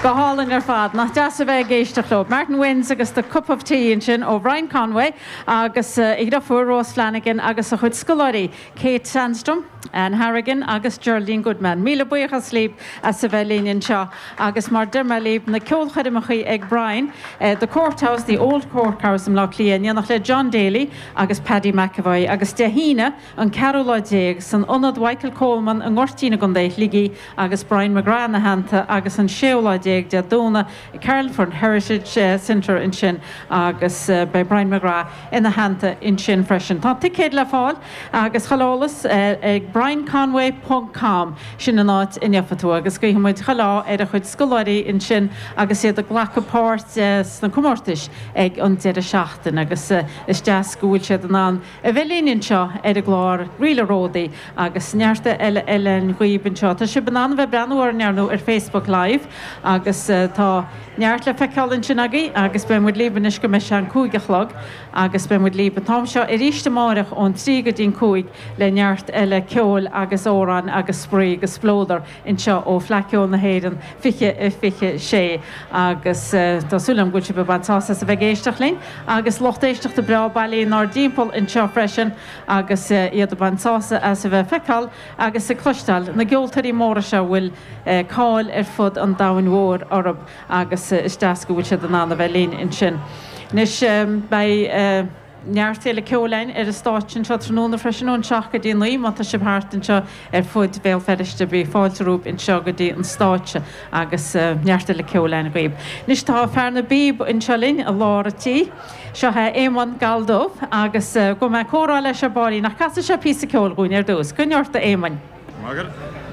Hálan ar fad nach deasa bheith géisteachló. Martin Wins agus the Cup of Tea in sin ó Brian Conway agus ag fuair Rose Flanagan agus a chud scoláirí Kate Sandstrom and Harrigan agus Geraldine Goodman. Míle buíochas líb a sa bheith líonn seo agus mar dirma líb na ceolchaid amachí ag Brian the courthouse, the old courthouse am Loch Líon nach le John Daly agus Paddy McAvoy agus de híine an Carola Déag san onad Michael Coleman an ngortína gondéith ligi agus Brian McGrath na hananta agus an Sheola Déag de dóna Carlford Heritage Centre in sin agus by Brian McGrath in the hananta in sin freisin. Tá ticéad le fáil agus chalálas ag brianconway.com sin an áit in Iafatú agus go muid chalá ar a chud scoláirí in sin agus iad a glachapát na cummórtais ag an dead a seachtain agus is deas gúil siad an an a bhelíonn seo ar a glár riile ródaí agus nearta eile an ghuiban seo. Tá si banán bheith breanúir nearnú ar Facebook Live agus tá neart le feicáilinn sin agaí agus be muid líban is go me sean cúigechlog agus be muid líban tám seo ar ríiste máireach ón trí go dtín cúig le neart eile ceol agus órán agus sprí agus flódar in seo ó flaiciol na héireann fiche sé agus tásúlam gúil si be bantása sa bheith géisteach lín agus lochtéisteach de bra bailíon ár dímpol in seo freisin agus iad a bantása as a bheith feiceáil agus sa clúistal na geoltarí móra se bhfuil cáil ar fud an dahain mhór orb agus is deas go bhfuil siad an anna bheith líon in sin. Nis neartéile ceolain ar a stáin seo tróna freisinún seach go dtíon líí mata sib hátain seo ar fud bhéal feriste bí fáiltarúp in seo go dtí an stáite agus neartéile ceolain gaib. Nis tá fearna bíb in selín a láratí seo ha éman galdómh agus go me córá leis se barí nach casa se pí ceolgún ar dús. Gunneorta éman.